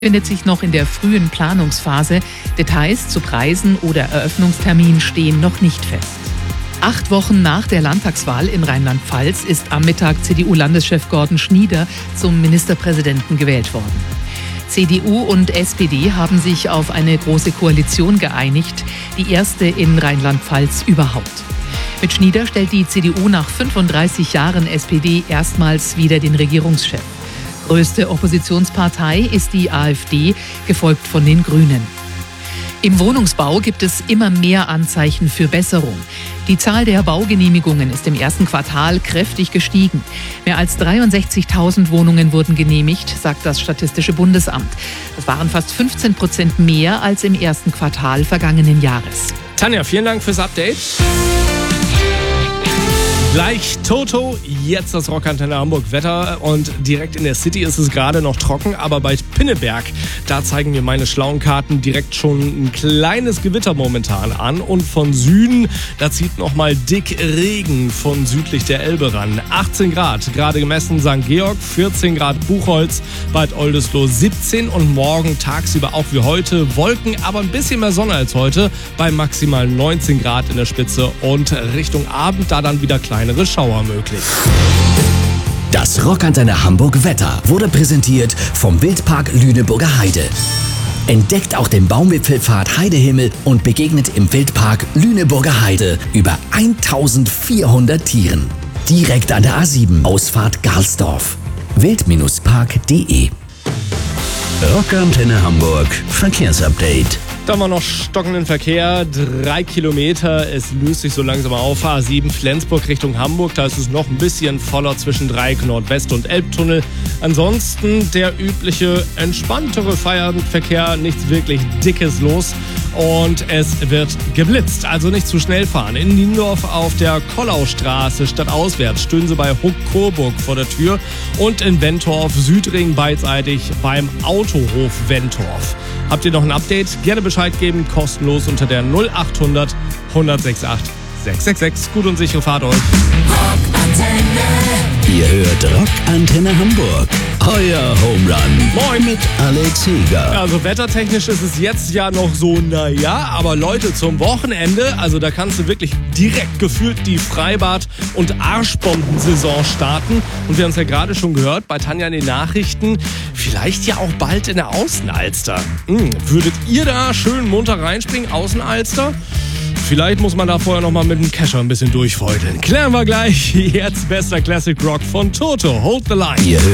Befindet sich noch in der frühen Planungsphase. Details zu Preisen oder Eröffnungstermin stehen noch nicht fest. 8 Wochen nach der Landtagswahl in Rheinland-Pfalz ist am Mittag CDU-Landeschef Gordon Schnieder zum Ministerpräsidenten gewählt worden. CDU und SPD haben sich auf eine große Koalition geeinigt, die erste in Rheinland-Pfalz überhaupt. Mit Schnieder stellt die CDU nach 35 Jahren SPD erstmals wieder den Regierungschef. Größte Oppositionspartei ist die AfD, gefolgt von den Grünen. Im Wohnungsbau gibt es immer mehr Anzeichen für Besserung. Die Zahl der Baugenehmigungen ist im ersten Quartal kräftig gestiegen. Mehr als 63.000 Wohnungen wurden genehmigt, sagt das Statistische Bundesamt. Das waren fast 15% mehr als im ersten Quartal vergangenen Jahres. Tanja, vielen Dank fürs Update. Gleich Toto, jetzt das Rockantenne Hamburg Wetter und direkt in der City ist es gerade noch trocken, aber bei Pinneberg, da zeigen mir meine schlauen Karten direkt schon ein kleines Gewitter momentan an und von Süden, da zieht nochmal dick Regen von südlich der Elbe ran. 18 Grad, gerade gemessen St. Georg, 14 Grad Buchholz, Bad Oldesloe 17 und morgen tagsüber auch wie heute Wolken, aber ein bisschen mehr Sonne als heute bei maximal 19 Grad in der Spitze und Richtung Abend da dann wieder kleinere Schauer möglich. Das Rockantenne Hamburg Wetter wurde präsentiert vom Wildpark Lüneburger Heide. Entdeckt auch den Baumwipfelpfad Heidehimmel und begegnet im Wildpark Lüneburger Heide über 1400 Tieren. Direkt an der A7, Ausfahrt Garlsdorf. wild-park.de. Rockantenne Hamburg Verkehrsupdate. Da haben wir noch stockenden Verkehr, 3 Kilometer, es löst sich so langsam auf. A7 Flensburg Richtung Hamburg, da ist es noch ein bisschen voller zwischen Dreieck Nordwest und Elbtunnel. Ansonsten der übliche entspanntere Feierabendverkehr, nichts wirklich Dickes los und es wird geblitzt, also nicht zu schnell fahren. In Niendorf auf der Kollaustraße stadtauswärts stehen Sie bei Huck-Coburg vor der Tür und in Wentorf Südring beidseitig beim Autohof Wentorf. Habt ihr noch ein Update? Gerne Bescheid geben, kostenlos unter der 0800 168 666. Gut und sichere Fahrt euch. Ihr hört Rockantenne Hamburg. Euer Home Run. Moin. Mit Alex Heger. Also wettertechnisch ist es jetzt ja noch so, naja, aber Leute, zum Wochenende, also da kannst du wirklich direkt gefühlt die Freibad- und Arschbombensaison starten. Und wir haben es ja gerade schon gehört bei Tanja in den Nachrichten, vielleicht ja auch bald in der Außenalster. Würdet ihr da schön munter reinspringen, Außenalster? Vielleicht muss man da vorher noch mal mit dem Kescher ein bisschen durchfeudeln. Klären wir gleich. Jetzt bester Classic Rock von Toto. Hold the Line.